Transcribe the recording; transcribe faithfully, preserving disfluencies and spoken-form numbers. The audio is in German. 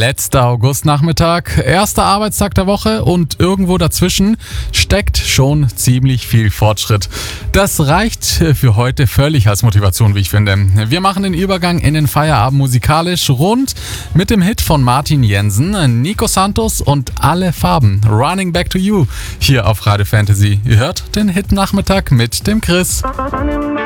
Letzter Augustnachmittag, erster Arbeitstag der Woche und irgendwo dazwischen steckt schon ziemlich viel Fortschritt. Das reicht für heute völlig als Motivation, wie ich finde. Wir machen den Übergang in den Feierabend musikalisch rund mit dem Hit von Martin Jensen, Nico Santos und Alle Farben. Running Back to You hier auf Radio Fantasy. Ihr hört den Hit-Nachmittag mit dem Chris.